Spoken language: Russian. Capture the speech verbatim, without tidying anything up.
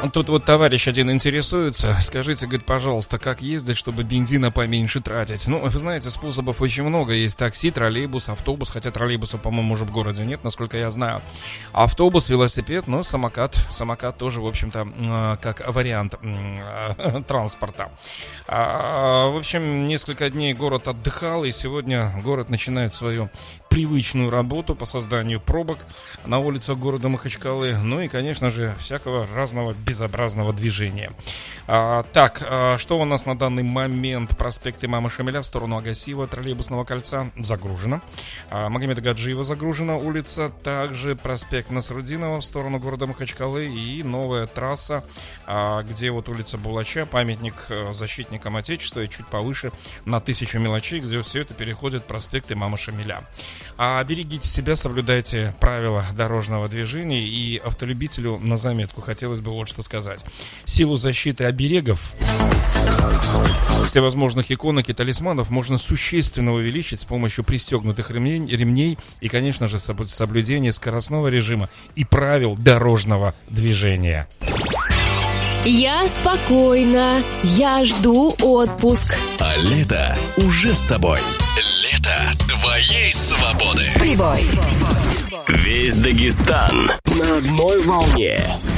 Тут вот товарищ один интересуется. Скажите, говорит, пожалуйста, как ездить, чтобы бензина поменьше тратить? Ну, вы знаете, способов очень много. Есть такси, троллейбус, автобус. Хотя троллейбуса, по-моему, уже в городе нет, насколько я знаю. Автобус, велосипед, ну, самокат. Самокат тоже, в общем-то, как вариант транспорта. В общем, несколько дней город отдыхал, и сегодня город начинает свою привычную работу по созданию пробок на улицах города Махачкалы. Ну и, конечно же, всякого разного безобразного движения. а, Так, а, что у нас на данный момент? Проспект Имама Шамиля в сторону Агасиева, троллейбусного кольца загружено. а, Магомеда Гаджиева загружена улица. Также проспект Насрудинова в сторону города Махачкалы. И новая трасса, а, где вот улица Булача, памятник защитникам Отечества, и чуть повыше на Тысячу мелочей, где все это переходит проспект Имама Шамиля. А берегите себя, соблюдайте правила дорожного движения. И автолюбителю на заметку хотелось бы вот что сказать. Силу защиты оберегов, всевозможных иконок и талисманов можно существенно увеличить с помощью пристегнутых ремней, ремней и, конечно же, соблюдения скоростного режима и правил дорожного движения. Я спокойна, я жду отпуск. А лето уже с тобой. Лето твоей свободы. Прибой. Весь Дагестан на одной волне.